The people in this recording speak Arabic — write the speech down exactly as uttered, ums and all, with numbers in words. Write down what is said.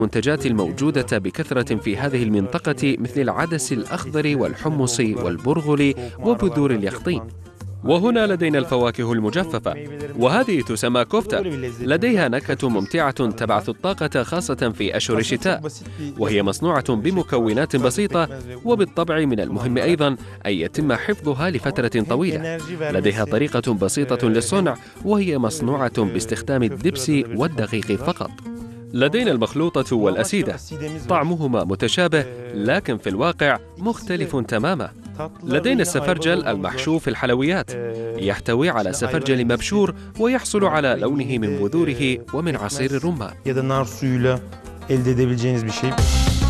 المنتجات الموجودة بكثرة في هذه المنطقة مثل العدس الأخضر والحمص والبرغل وبذور اليخطين. وهنا لدينا الفواكه المجففة، وهذه تسمى كفتة، لديها نكهة ممتعة تبعث الطاقة خاصة في أشهر الشتاء، وهي مصنوعة بمكونات بسيطة، وبالطبع من المهم أيضا أن يتم حفظها لفترة طويلة. لديها طريقة بسيطة للصنع، وهي مصنوعة باستخدام الدبس والدقيق فقط. لدينا المخلوطة والأسيدة، طعمهما متشابه لكن في الواقع مختلف تماما. لدينا السفرجل المحشو في الحلويات، يحتوي على سفرجل مبشور ويحصل على لونه من بذوره ومن عصير الرمان.